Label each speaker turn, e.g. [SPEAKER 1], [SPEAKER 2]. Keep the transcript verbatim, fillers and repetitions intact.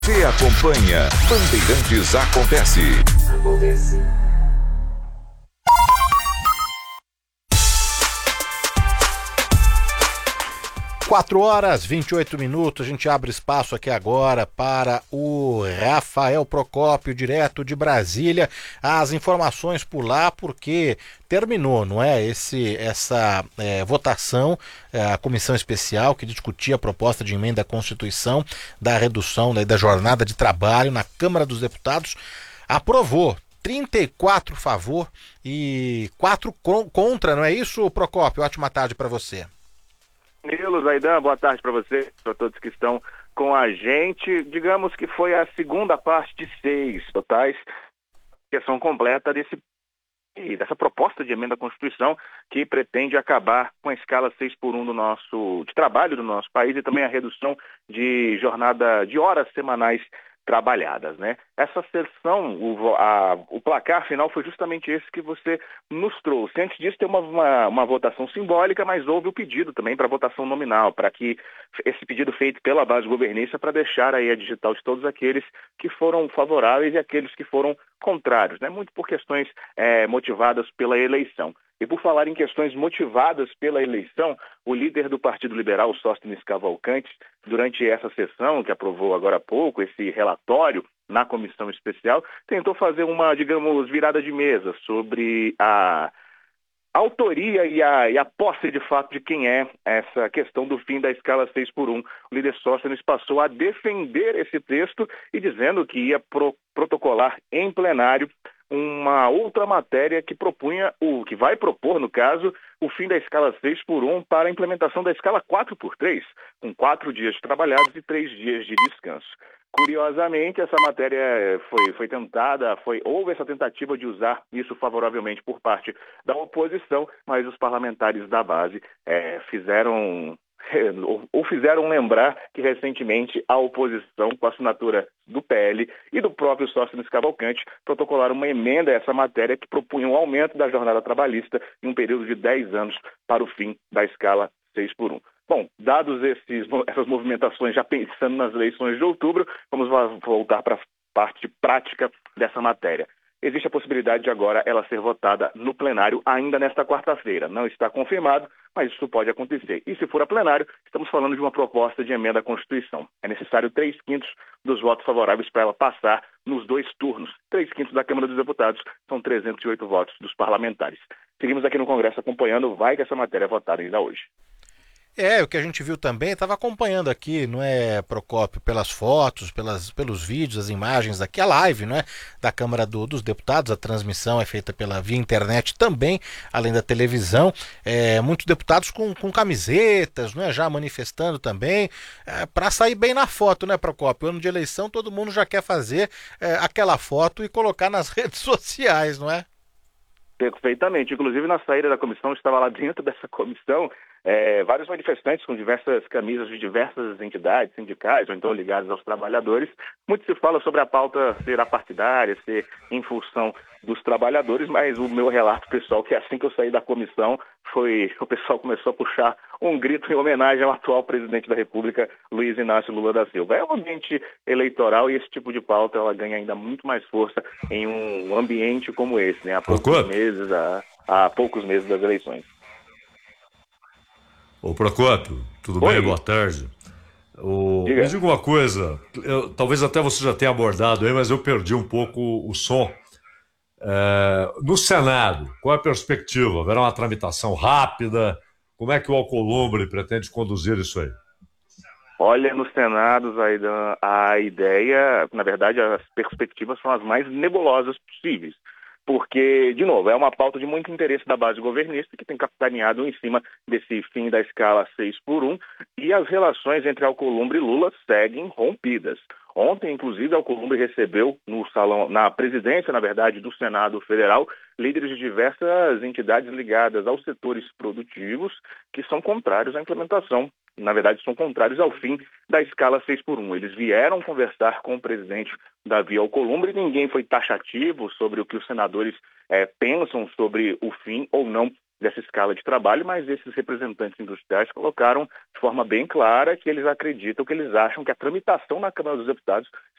[SPEAKER 1] Você acompanha Bandeirantes Acontece. Acontece.
[SPEAKER 2] quatro horas e vinte e oito minutos, a gente abre espaço aqui agora para o Rafael Procópio, direto de Brasília. As informações por lá, porque terminou, não é? Esse, essa é, votação, é, a comissão especial que discutia a proposta de emenda à Constituição da redução, né, da jornada de trabalho na Câmara dos Deputados, aprovou. trinta e quatro a favor e quatro contra, não é isso, Procópio? Ótima tarde para você.
[SPEAKER 3] Nilo, Zaidan, boa tarde para você, para todos que estão com a gente. Digamos que foi a segunda parte de seis totais, questão completa desse, dessa proposta de emenda à Constituição que pretende acabar com a escala seis por um do nosso, de trabalho do nosso país e também a redução de jornada de horas semanais trabalhadas, né? Essa sessão, o, a, o placar final foi justamente esse que você nos trouxe. Antes disso, tem uma, uma, uma votação simbólica, mas houve o pedido também para votação nominal, para que esse pedido feito pela base governista para deixar aí a digital de todos aqueles que foram favoráveis e aqueles que foram contrários, né? Muito por questões é, motivadas pela eleição. E por falar em questões motivadas pela eleição, o líder do Partido Liberal, Sóstenes Cavalcanti, durante essa sessão, que aprovou agora há pouco esse relatório na comissão especial, tentou fazer uma, digamos, virada de mesa sobre a autoria e a, e a posse de fato de quem é essa questão do fim da escala seis por um. O líder Sóstenes passou a defender esse texto e dizendo que ia pro, protocolar em plenário uma outra matéria que propunha, o que vai propor, no caso, o fim da escala seis por um para a implementação da escala quatro por três, com quatro dias trabalhados e três dias de descanso. Curiosamente, essa matéria foi, foi tentada, foi, houve essa tentativa de usar isso favoravelmente por parte da oposição, mas os parlamentares da base é, fizeram... ou fizeram lembrar que recentemente a oposição, com a assinatura do P L e do próprio Sóstenes Cavalcanti, protocolaram uma emenda a essa matéria que propunha um aumento da jornada trabalhista em um período de dez anos para o fim da escala seis por um. Bom, dados esses, essas movimentações, já pensando nas eleições de outubro, vamos voltar para a parte prática dessa matéria. Existe a possibilidade de agora ela ser votada no plenário ainda nesta quarta-feira. Não está confirmado, mas isso pode acontecer. E se for a plenário, estamos falando de uma proposta de emenda à Constituição. É necessário três quintos dos votos favoráveis para ela passar nos dois turnos. Três quintos da Câmara dos Deputados são trezentos e oito votos dos parlamentares. Seguimos aqui no Congresso acompanhando, vai que essa matéria é votada ainda hoje.
[SPEAKER 2] É, o que a gente viu também, estava acompanhando aqui, não é, Procópio, pelas fotos, pelas, pelos vídeos, as imagens daqui, a live, não é, da Câmara do, dos Deputados, a transmissão é feita pela via internet também, além da televisão, é, muitos deputados com, com camisetas, não é, já manifestando também, é, para sair bem na foto, né, Procópio? Ano de eleição, todo mundo já quer fazer é, aquela foto e colocar nas redes sociais, não é?
[SPEAKER 3] Perfeitamente, inclusive na saída da comissão, estava lá dentro dessa comissão, É, vários manifestantes com diversas camisas de diversas entidades sindicais ou então ligadas aos trabalhadores. Muito se fala sobre a pauta ser apartidária, ser em função dos trabalhadores, mas o meu relato pessoal, que assim que eu saí da comissão, foi o pessoal começou a puxar um grito em homenagem ao atual presidente da República, Luiz Inácio Lula da Silva. É um ambiente eleitoral e esse tipo de pauta ela ganha ainda muito mais força em um ambiente como esse, né? Há poucos meses, há, há poucos meses das eleições.
[SPEAKER 4] Ô Procópio, tudo
[SPEAKER 3] Oi.
[SPEAKER 4] bem? Boa tarde. O...
[SPEAKER 3] Diga.
[SPEAKER 4] Me diga uma coisa, eu, talvez até você já tenha abordado aí, mas eu perdi um pouco o som. É, no Senado, qual é a perspectiva? Haverá uma tramitação rápida? Como é que o Alcolumbre pretende conduzir isso aí?
[SPEAKER 3] Olha, no Senado, Zaidan, a ideia, na verdade, as perspectivas são as mais nebulosas possíveis. Porque, de novo, é uma pauta de muito interesse da base governista que tem capitaneado em cima desse fim da escala seis por um e as relações entre Alcolumbre e Lula seguem rompidas. Ontem, inclusive, Alcolumbre recebeu no salão, na presidência, na verdade, do Senado Federal, líderes de diversas entidades ligadas aos setores produtivos que são contrários à implementação. Na verdade, são contrários ao fim da escala seis por um. Eles vieram conversar com o presidente Davi Alcolumbre e ninguém foi taxativo sobre o que os senadores é, pensam sobre o fim ou não dessa escala de trabalho, mas esses representantes industriais colocaram de forma bem clara que eles acreditam, que eles acham que a tramitação na Câmara dos Deputados